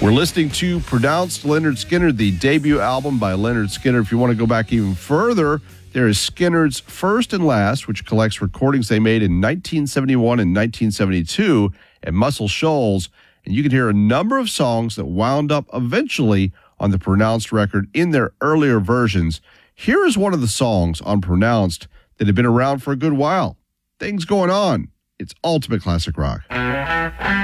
We're listening to Pronounced Lynyrd Skynyrd, the debut album by Lynyrd Skynyrd. If you want to go back even further, there is Skynyrd's First and Last, which collects recordings they made in 1971 and 1972 at Muscle Shoals. And you can hear a number of songs that wound up eventually on the Pronounced record in their earlier versions. Here is one of the songs on Pronounced that had been around for a good while. Things Going On. It's ultimate classic rock.